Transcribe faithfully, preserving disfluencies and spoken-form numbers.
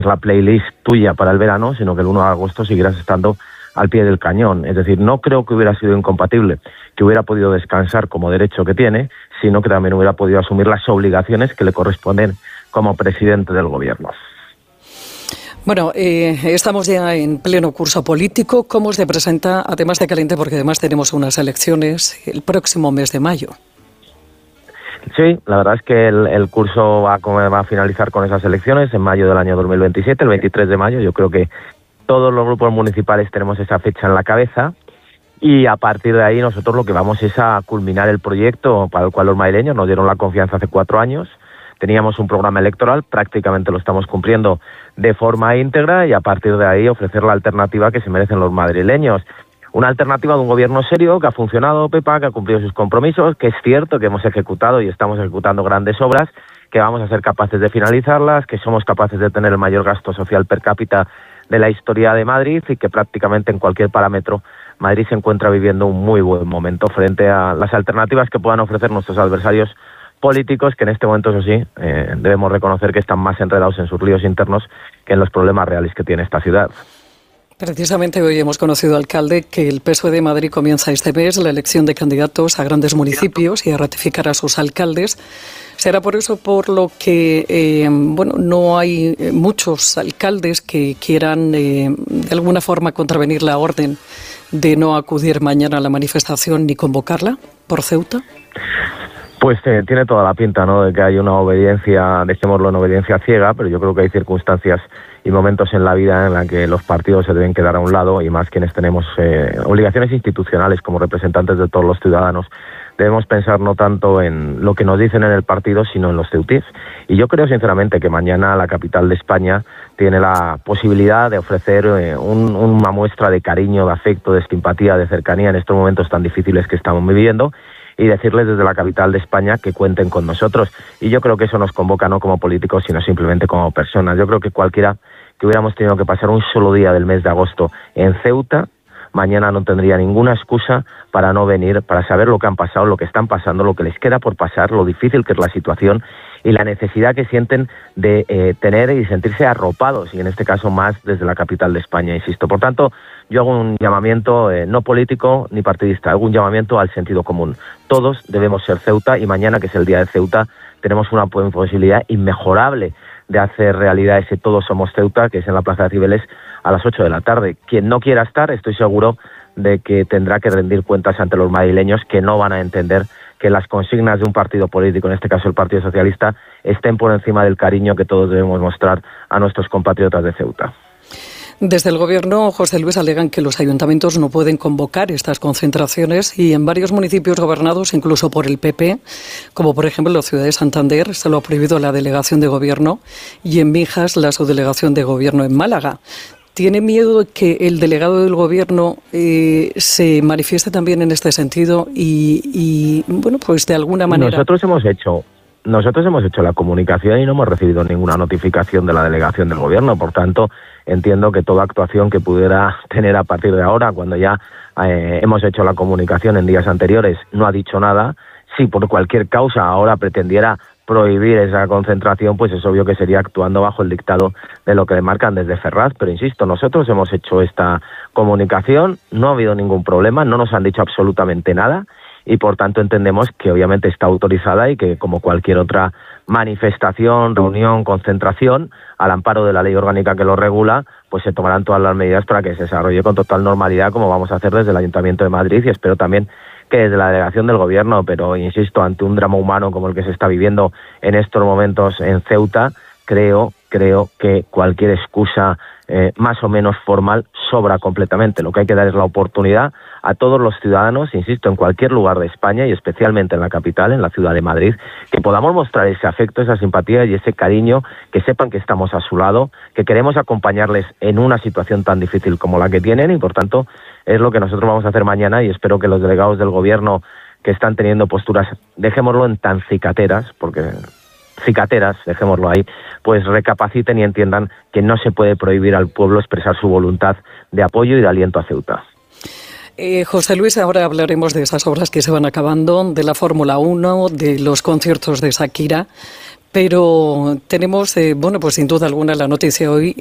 la playlist tuya para el verano, sino que el uno de agosto seguirás estando al pie del cañón. Es decir, no creo que hubiera sido incompatible, que hubiera podido descansar como derecho que tiene, sino que también hubiera podido asumir las obligaciones que le corresponden como presidente del gobierno. Bueno, eh, estamos ya en pleno curso político. ¿Cómo se presenta, además de caliente, porque además tenemos unas elecciones el próximo mes de mayo? Sí, la verdad es que el, el curso va a, va a finalizar con esas elecciones en mayo del año dos mil veintisiete, el veintitrés de mayo. Yo creo que todos los grupos municipales tenemos esa fecha en la cabeza y a partir de ahí nosotros lo que vamos es a culminar el proyecto para el cual los madrileños nos dieron la confianza hace cuatro años. Teníamos un programa electoral, prácticamente lo estamos cumpliendo de forma íntegra y a partir de ahí ofrecer la alternativa que se merecen los madrileños. Una alternativa de un gobierno serio que ha funcionado, Pepa, que ha cumplido sus compromisos, que es cierto que hemos ejecutado y estamos ejecutando grandes obras, que vamos a ser capaces de finalizarlas, que somos capaces de tener el mayor gasto social per cápita de la historia de Madrid y que prácticamente en cualquier parámetro Madrid se encuentra viviendo un muy buen momento frente a las alternativas que puedan ofrecer nuestros adversarios políticos, que en este momento, eso sí, eh, debemos reconocer que están más enredados en sus líos internos que en los problemas reales que tiene esta ciudad. Precisamente hoy hemos conocido, alcalde, que el P S O E de Madrid comienza este mes la elección de candidatos a grandes municipios y a ratificar a sus alcaldes. Será por eso por lo que eh, bueno, no hay muchos alcaldes que quieran eh, de alguna forma contravenir la orden de no acudir mañana a la manifestación ni convocarla por Ceuta. Pues eh, tiene toda la pinta, ¿no?, de que hay una obediencia, dejémoslo en obediencia ciega, pero yo creo que hay circunstancias y momentos en la vida en la que los partidos se deben quedar a un lado y más quienes tenemos eh, obligaciones institucionales como representantes de todos los ciudadanos. Debemos pensar no tanto en lo que nos dicen en el partido, sino en los ceutíes. Y yo creo sinceramente que mañana la capital de España tiene la posibilidad de ofrecer eh, un, una muestra de cariño, de afecto, de simpatía, de cercanía en estos momentos tan difíciles que estamos viviendo, y decirles desde la capital de España que cuenten con nosotros. Y yo creo que eso nos convoca no como políticos, sino simplemente como personas. Yo creo que cualquiera que hubiéramos tenido que pasar un solo día del mes de agosto en Ceuta, mañana no tendría ninguna excusa para no venir, para saber lo que han pasado, lo que están pasando, lo que les queda por pasar, lo difícil que es la situación y la necesidad que sienten de eh, tener y sentirse arropados, y en este caso más desde la capital de España, insisto. Por tanto, yo hago un llamamiento eh, no político ni partidista, hago un llamamiento al sentido común. Todos debemos ser Ceuta y mañana, que es el día de Ceuta, tenemos una posibilidad inmejorable de hacer realidad ese Todos Somos Ceuta, que es en la Plaza de Cibeles a las ocho de la tarde. Quien no quiera estar, estoy seguro de que tendrá que rendir cuentas ante los madrileños, que no van a entender que las consignas de un partido político, en este caso el Partido Socialista, estén por encima del cariño que todos debemos mostrar a nuestros compatriotas de Ceuta. Desde el Gobierno, José Luis, alegan que los ayuntamientos no pueden convocar estas concentraciones y en varios municipios gobernados, incluso por el P P, como por ejemplo la ciudad de Santander, se lo ha prohibido la delegación de Gobierno y en Mijas la subdelegación de Gobierno en Málaga. ¿Tiene miedo de que el delegado del Gobierno eh, se manifieste también en este sentido y, y, bueno, pues de alguna manera... Nosotros hemos hecho... Nosotros hemos hecho la comunicación y no hemos recibido ninguna notificación de la delegación del Gobierno. Por tanto, entiendo que toda actuación que pudiera tener a partir de ahora, cuando ya eh, hemos hecho la comunicación en días anteriores, no ha dicho nada. Si por cualquier causa ahora pretendiera prohibir esa concentración, pues es obvio que sería actuando bajo el dictado de lo que le marcan desde Ferraz. Pero insisto, nosotros hemos hecho esta comunicación, no ha habido ningún problema, no nos han dicho absolutamente nada. Y por tanto entendemos que obviamente está autorizada y que, como cualquier otra manifestación, reunión, concentración, al amparo de la ley orgánica que lo regula, pues se tomarán todas las medidas para que se desarrolle con total normalidad, como vamos a hacer desde el Ayuntamiento de Madrid y espero también que desde la delegación del Gobierno. Pero insisto, ante un drama humano como el que se está viviendo en estos momentos en Ceuta, creo, creo que cualquier excusa eh, más o menos formal sobra completamente. Lo que hay que dar es la oportunidad a todos los ciudadanos, insisto, en cualquier lugar de España y especialmente en la capital, en la ciudad de Madrid, que podamos mostrar ese afecto, esa simpatía y ese cariño, que sepan que estamos a su lado, que queremos acompañarles en una situación tan difícil como la que tienen y, por tanto, es lo que nosotros vamos a hacer mañana y espero que los delegados del Gobierno que están teniendo posturas, dejémoslo en tan cicateras, porque... cicateras, dejémoslo ahí, pues recapaciten y entiendan que no se puede prohibir al pueblo expresar su voluntad de apoyo y de aliento a Ceuta. Eh, José Luis, ahora hablaremos de esas obras que se van acabando, de la Fórmula uno, de los conciertos de Shakira, Pero tenemos, eh, bueno, pues sin duda alguna la noticia hoy